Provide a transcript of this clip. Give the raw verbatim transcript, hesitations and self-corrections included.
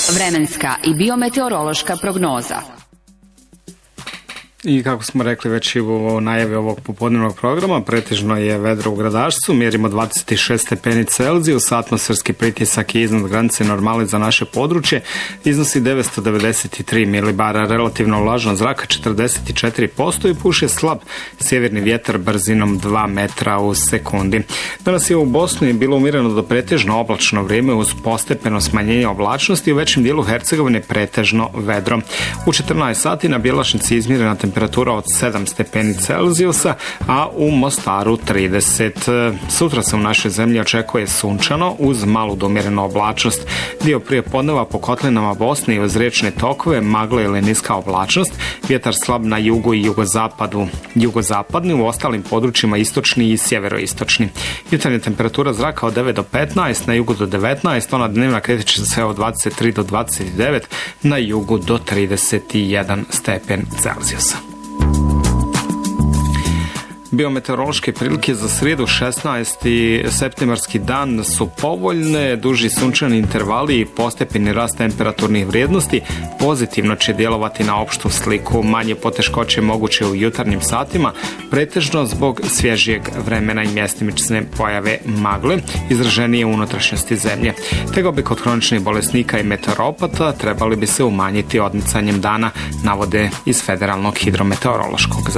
Vremenska i biometeorološka prognoza. I kako smo rekli već i u najavi ovog popodnevnog programa, pretežno je vedro u Gradašcu, mjerimo dvadeset šest stepeni Celzijusa, atmosferski pritisak je iznad granice normale za naše područje, iznosi devetsto devedeset tri milibara, relativno vlažnost zraka četrdeset četiri posto i puše slab sjeverni vjetar brzinom dva metra u sekundi. Danas je u Bosni bilo umjereno do pretežno oblačno vrijeme uz postepeno smanjenje oblačnosti, u većem dijelu Hercegovine pretežno vedro. U četrnaest sati na Bjelašnici izmjerena temperatura od sedam stepeni Celzijusa, a u Mostaru trideset. Sutra se u našoj zemlji očekuje sunčano uz malu do umjerenu oblačnost. Dio prije podneva po kotlinama Bosne i uz riječne tokove magla ili niska oblačnost, vjetar slab na jugu i jugozapadu. Jugozapadni, u ostalim područjima istočni i sjeveroistočni. Jutarnja temperatura zraka od devet do petnaest, na jugu do devetnaest, ona dnevna kretat će se od dvadeset tri do dvadeset devet, na jugu do trideset jedan stepen Celzijusa. Biometeorološke prilike za srijedu šesnaesti septembarski dan su povoljne, duži sunčani intervali i postepeni rast temperaturnih vrijednosti pozitivno će djelovati na opštu sliku. Manje poteškoće moguće u jutarnjim satima, pretežno zbog svježijeg vremena i mjestimične pojave magle, izraženije u unutrašnjosti zemlje. Tegobe kod hroničnih bolesnika i meteoropata trebali bi se umanjiti odmicanjem dana, navode iz Federalnog hidrometeorološkog